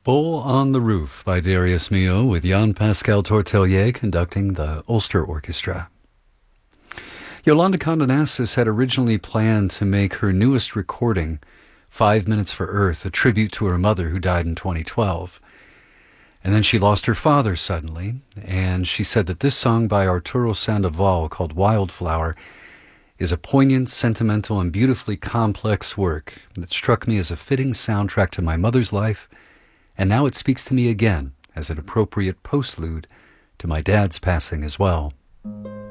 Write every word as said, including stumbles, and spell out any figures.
Bull on the Roof by Darius Milhaud with Jean-Pascal Tortelier conducting the Ulster Orchestra. Yolanda Condonassis had originally planned to make her newest recording, Five Minutes for Earth, a tribute to her mother who died in twenty twelve. And then she lost her father suddenly, and she said that this song by Arturo Sandoval called Wildflower is a poignant, sentimental, and beautifully complex work that struck me as a fitting soundtrack to my mother's life, and now it speaks to me again as an appropriate postlude to my dad's passing as well.